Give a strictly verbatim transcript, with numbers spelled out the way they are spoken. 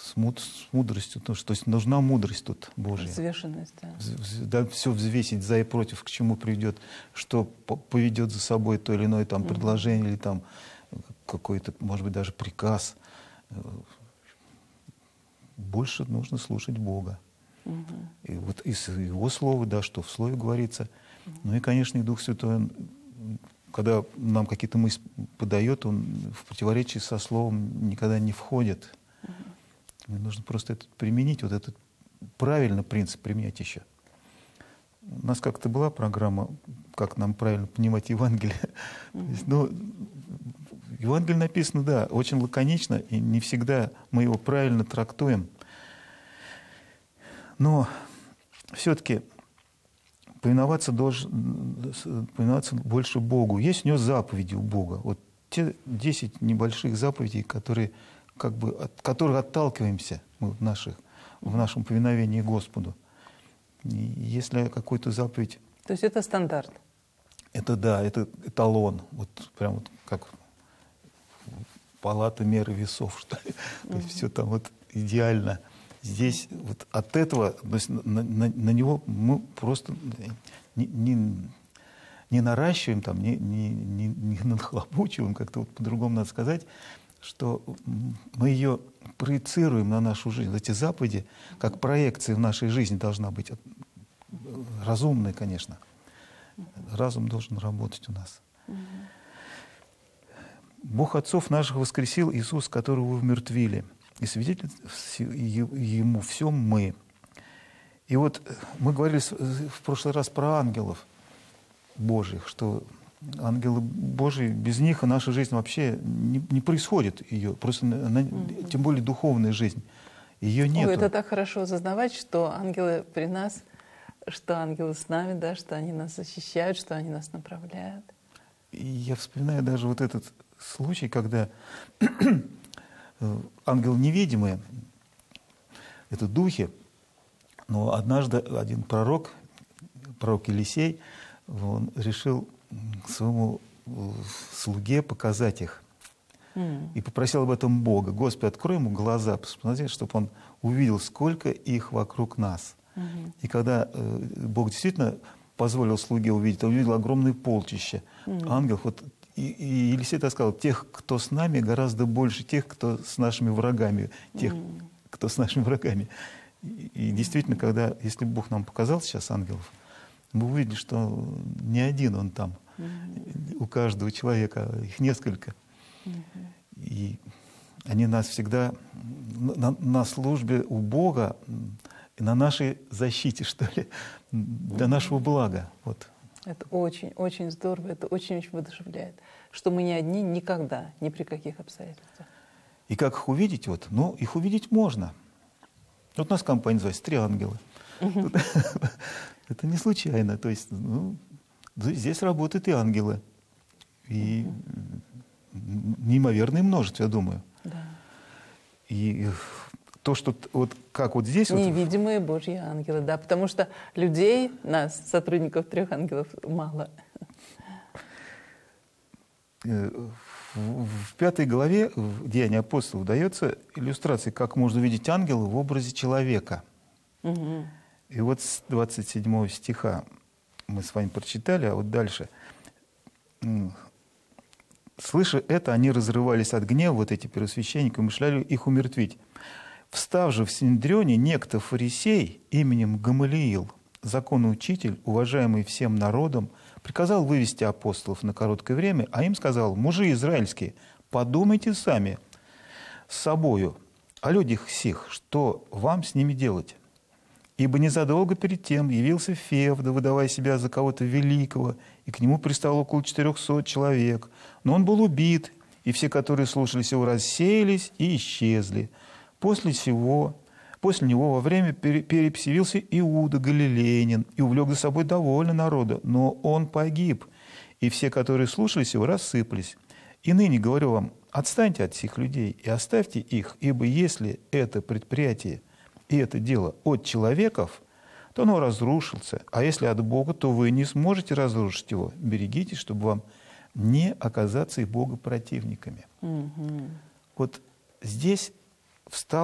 с, муд, с мудростью, то, что, то есть нужна мудрость тут Божья. Взвешенность, да. Да, все взвесить за и против, к чему приведет, что поведет за собой то или иное там, mm-hmm. предложение, или там какой-то, может быть, даже приказ. Больше нужно слушать Бога. Mm-hmm. И вот из Его слова, да, что в Слове говорится. Mm-hmm. Ну и, конечно, и Дух Святой, он, когда нам какие-то мысли подает, он в противоречии со Словом никогда не входит. Mm-hmm. Нужно просто это применить, вот этот правильный принцип применять еще. У нас как-то была программа, как нам правильно понимать Евангелие. Mm-hmm. Есть, ну, Евангелие написано, да, очень лаконично, и не всегда мы его правильно трактуем. Но все-таки повиноваться, должен, повиноваться больше Богу. Есть у него заповеди у Бога. Вот те десять небольших заповедей, которые, как бы, от которых отталкиваемся мы в, наших, в нашем повиновении Господу. И если какую-то заповедь... То есть это стандарт? Это да, это эталон. Вот прям вот как палата меры весов, что ли. Mm-hmm. То есть все там вот идеально. Здесь вот от этого, то есть на, на, на него мы просто не, не, не наращиваем, там, не, не, не, не нахлобучиваем, как-то вот по-другому надо сказать, что мы ее проецируем на нашу жизнь. Эти заповеди, как проекция в нашей жизни должна быть разумная, конечно. Разум должен работать у нас. Бог отцов наших воскресил Иисус, которого вы умертвили, и свидетель Ему всем мы. И вот мы говорили в прошлый раз про ангелов Божьих, что ангелы Божьи, без них наша жизнь вообще не, не происходит, ее, просто на, mm-hmm. тем более духовная жизнь, ее нет. Это так хорошо осознавать, что ангелы при нас, что ангелы с нами, да, что они нас защищают, что они нас направляют. И я вспоминаю даже вот этот случай, когда ангелы невидимые, это духи, но однажды один пророк, пророк Елисей, он решил своему слуге показать их. Mm. И попросил об этом Бога. Господи, открой ему глаза, посмотри, чтобы он увидел, сколько их вокруг нас. Mm-hmm. И когда э, Бог действительно позволил слуге увидеть, он увидел огромное полчище mm. ангелов. Вот, и, и Елисей так сказал, тех, кто с нами, гораздо больше тех, кто с нашими врагами, тех, mm. кто с нашими врагами. И, и действительно, когда, если Бог нам показал сейчас ангелов, мы увидели, что не один он там. Mm-hmm. У каждого человека, их несколько. Mm-hmm. И они нас всегда на, на службе у Бога и на нашей защите, что ли, для mm-hmm. нашего блага. Вот. Это очень, очень здорово, это очень-очень воодушевляет, что мы не одни никогда, ни при каких обстоятельствах. И как их увидеть? Вот, ну, их увидеть можно. Вот у нас компания называется «Три ангела». Mm-hmm. Это не случайно. То есть, ну, здесь работают и ангелы. И mm-hmm. неимоверное множество, я думаю. Да. И то, что вот как вот здесь... Невидимые вот, Божьи ангелы, да. Потому что людей, нас, сотрудников трех ангелов, мало. В пятой главе в Деяния апостолов дается иллюстрация, как можно видеть ангела в образе человека. Mm-hmm. И вот с двадцать седьмого стиха мы с вами прочитали, а вот дальше. «Слыша это, они разрывались от гнева, вот эти первосвященники, умышляли их умертвить. Встав же в Синедрионе некто фарисей именем Гамалиил, законоучитель, уважаемый всем народом, приказал вывести апостолов на короткое время, а им сказал: мужи израильские, подумайте сами с собою о людях сих, что вам с ними делать. Ибо незадолго перед тем явился Февда, выдавая себя за кого-то великого, и к нему пристало около четырехсот человек. Но он был убит, и все, которые слушались его, рассеялись и исчезли. После сего, после него во время переписи явился Иуда Галилеянин и увлек за собой довольно народа, но он погиб, и все, которые слушались его, рассыпались. И ныне говорю вам, отстаньте от всех людей и оставьте их, ибо если это предприятие и это дело от человеков, то оно разрушится. А если от Бога, то вы не сможете разрушить его. Берегитесь, чтобы вам не оказаться и Бога противниками». Mm-hmm. Вот здесь встал